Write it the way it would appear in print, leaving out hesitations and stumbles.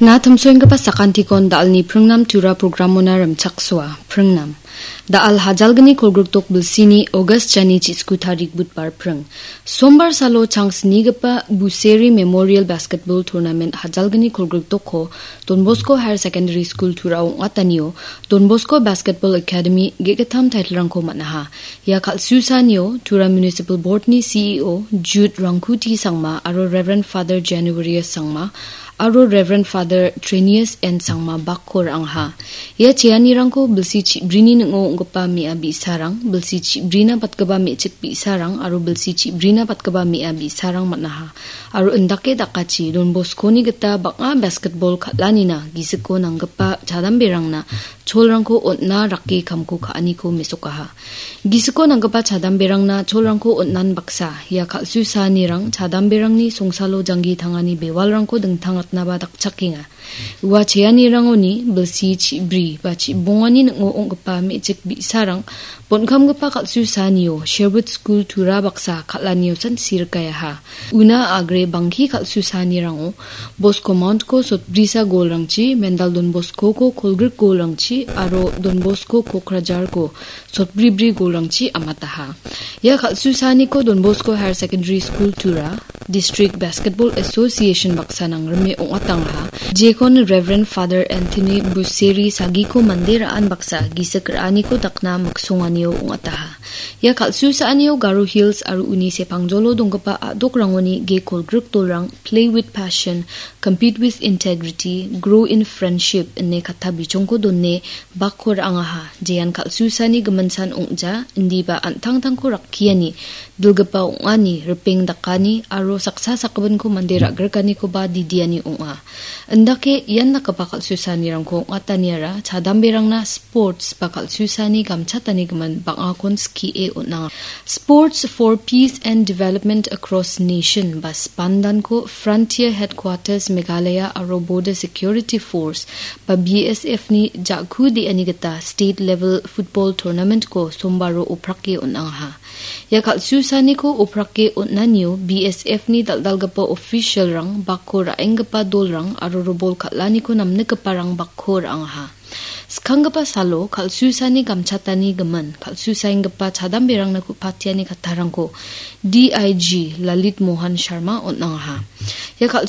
Na thamsoing ka pa sakantikon daal ni prengnam tura programona ramchakswa prengnam daal hajalgani kolgruktok bilsini August chani chisku tarik budbar preng sombar salo changsni gapa Buseri Memorial Basketball Tournament hajalgani kolgruktok ko Don Bosco Higher Secondary School turaung atanio Don Bosco Basketball Academy gegatham titlrangko manaha ya khalsusanio tura Municipal Board ni CEO Jude Rangkuti sangma aro Reverend Father Januarius sangma aro Reverend Father Trinius and sangma bakkor angha ya chiani rangko bilsi brini ngo ngapa mi abi sarang bilsi brina patkaba mi chikpi sarang aro bilsi brina patkaba mi abi sarang manaha aro endake dakachi Don Bosco ni gata banga basketball khatlani na gisiko nanggapa chadam berangna cholrangko otna rakki kamko khaani ko mesokaha gisiko nanggapa chadam berangna cholrangko otnan baksa ya khalsu sani rang chadam berangni songsalo janggi thangani bewalrangko dingthangatna ba dakchakinga wa cheani rangoni bilsi chibri ba chibongani ngo ongpa mechik bi sarang bonkhamgpa khalsu sanio Sherwood School tura baksa khatlanio san sirkaya ha una agre banghi khalsu sani rango Bosco Mount ko sotbrisa golrangchi Mendal Don Bosco ko Kolgrik golrangchi aro Don Bosco Kokrajar ko sotbribri golrangchi amataha ya khalsu sani ko Don Bosco Higher Secondary School tura District Basketball Association baksa nangrme ongatangha jekon Reverend Father Anthony Buseri sagiko mandiraan baksa gisakrani ko takna maksunganio ongataha ya khalsu saanio Garo Hills aru uni sepangjolo donggapa adok rangoni ge kolgruk tolrang play with passion compete with integrity grow in friendship ne khatha bichongko donne bakkor angaha jeyan khalsu sani gemansan ongja indiba antang ko rakhiani dulgapa ongani repeng dakani aro saksa sakban ko mandira gerkani ko ba didiani onga andake yan nakapa khalsu sani rangko ngataniara chadamberangna sports ba khalsu sani gamchatani geman bangakon ski e onang sports for peace and development across nation bas pandan ko frontier headquarters Meghalaya aro border security force ba BSF ni jakhu di anigata state level football tournament ko sombaro oprake onang ha ya khalsu sani ko oprake onnanio BSF ni daldalgapa official rang bakora engapa dolrang aro robol khatlani ko namne kaparang bakkor angha Skanggapa salo khalsu sani gamchatani geman khalsu sainggapa chadam berang naku patiani katharangko DIG Lalit Mohan Sharma onangha ya